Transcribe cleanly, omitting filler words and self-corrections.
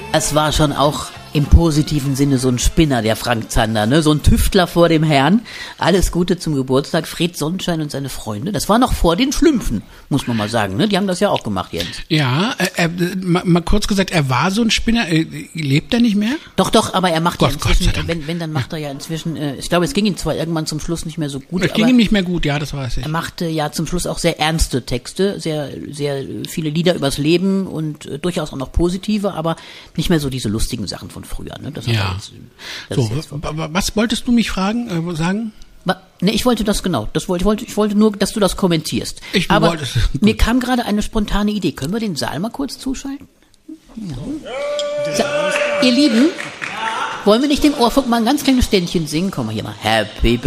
Es war schon auch im positiven Sinne so ein Spinner, der Frank Zander, ne? So ein Tüftler vor dem Herrn. Alles Gute zum Geburtstag, Fred Sonnenschein und seine Freunde. Das war noch vor den Schlümpfen, muss man mal sagen, ne? Die haben das ja auch gemacht, Jens. Ja, mal kurz gesagt, er war so ein Spinner. Lebt er nicht mehr? Doch, aber er macht Gott, ja inzwischen, Gott sei Dank. wenn dann macht er ja inzwischen, ich glaube, es ging ihm zwar irgendwann zum Schluss nicht mehr so gut, Es ging ihm nicht mehr gut, ja, das weiß ich. er machte ja zum Schluss auch sehr ernste Texte, sehr, sehr viele Lieder übers Leben und durchaus auch noch positive, aber nicht mehr so diese lustigen Sachen von früher, ne? Das Ja. So, was wolltest du mich sagen? Ne, ich wollte das genau. Ich wollte nur, dass du das kommentierst. Aber mir kam gerade eine spontane Idee. Können wir den Saal mal kurz zuschalten? Ja. Ihr Lieben, wollen wir nicht dem Ohrfunk mal ein ganz kleines Ständchen singen? Komm mal hier mal. Happy